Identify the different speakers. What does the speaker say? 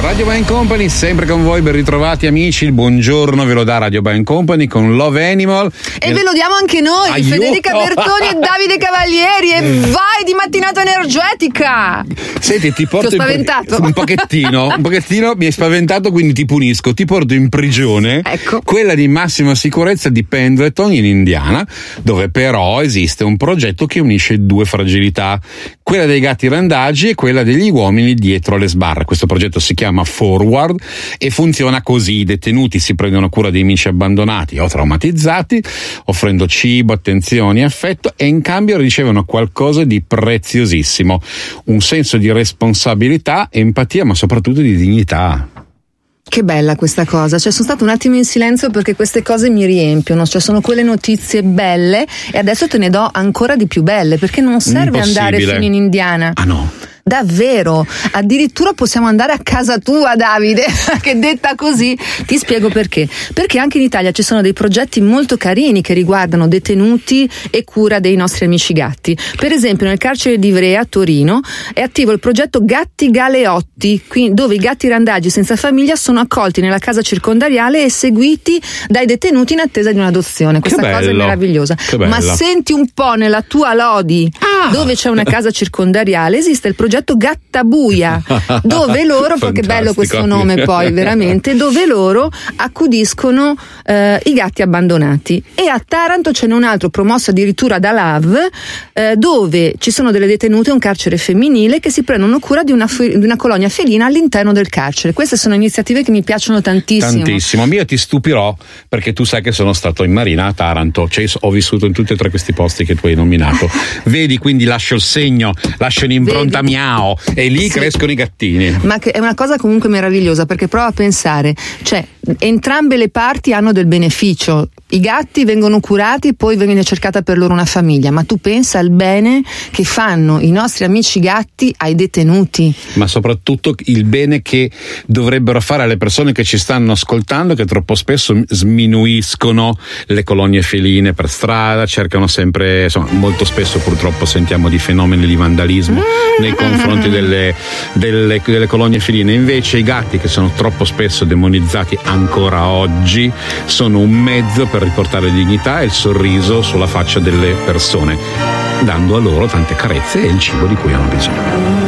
Speaker 1: Radio Band Company, sempre con voi, ben ritrovati amici, il buongiorno ve lo dà Radio Band Company con Love Animal.
Speaker 2: E ve lo diamo anche noi,
Speaker 1: Aiuto!
Speaker 2: Federica Bertoni e Davide Cavalieri, e vai di mattinata energetica!
Speaker 1: Senti, ti porto
Speaker 2: Ti ho spaventato?
Speaker 1: un pochettino mi hai spaventato, quindi ti punisco, ti porto in prigione,
Speaker 2: ecco,
Speaker 1: quella di massima sicurezza di Pendleton in Indiana, dove però esiste un progetto che unisce due fragilità, quella dei gatti randagi e quella degli uomini dietro le sbarre. Questo progetto si chiama Forward e funziona così: i detenuti si prendono cura dei amici abbandonati o traumatizzati, offrendo cibo, attenzioni e affetto, e in cambio ricevono qualcosa di preziosissimo: un senso di responsabilità, empatia, ma soprattutto di dignità.
Speaker 2: Che bella questa cosa, cioè sono stato un attimo in silenzio perché queste cose mi riempiono, cioè sono quelle notizie belle e adesso te ne do ancora di più belle, perché non serve andare fino in Indiana.
Speaker 1: Ah no?
Speaker 2: Davvero, addirittura possiamo andare a casa tua, Davide, che detta così ti spiego perché. Perché anche in Italia ci sono dei progetti molto carini che riguardano detenuti e cura dei nostri amici gatti. Per esempio nel carcere di Ivrea a Torino è attivo il progetto Gatti Galeotti, dove i gatti randagi senza famiglia sono accolti nella casa circondariale e seguiti dai detenuti in attesa di un'adozione. Questa cosa è meravigliosa. Ma senti un po', nella tua Lodi, dove c'è una casa circondariale, esiste il progetto Gattabuia, dove loro, che bello questo nome poi veramente, dove loro accudiscono i gatti abbandonati. E a Taranto ce n'è un altro promosso addirittura da LAV, dove ci sono delle detenute, un carcere femminile, che si prendono cura di una colonia felina all'interno del carcere. Queste sono iniziative che mi piacciono tantissimo.
Speaker 1: Io ti stupirò perché tu sai che sono stato in marina a Taranto, cioè ho vissuto in tutti e tre questi posti che tu hai nominato. Vedi, quindi lascio il segno, lascio un'impronta mia. E lì crescono i gattini. Ma
Speaker 2: che è una cosa comunque meravigliosa, perché prova a pensare, cioè entrambe le parti hanno del beneficio. I gatti vengono curati e poi viene cercata per loro una famiglia, ma tu pensa al bene che fanno i nostri amici gatti ai detenuti.
Speaker 1: Ma soprattutto il bene che dovrebbero fare alle persone che ci stanno ascoltando, che troppo spesso sminuiscono le colonie feline per strada, cercano sempre, insomma, molto spesso purtoppo sentiamo di fenomeni di vandalismo nei confronti delle colonie feline. Invece i gatti, che sono troppo spesso demonizzati ancora oggi, sono un mezzo per riportare dignità e il sorriso sulla faccia delle persone, dando a loro tante carezze e il cibo di cui hanno bisogno.